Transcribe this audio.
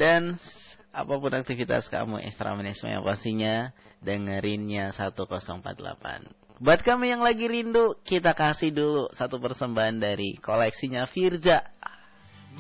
Dan apapun aktivitas kamu Extra Manisme pastinya dengerinnya 1048. Buat kamu yang lagi rindu, kita kasih dulu satu persembahan dari koleksinya Firja.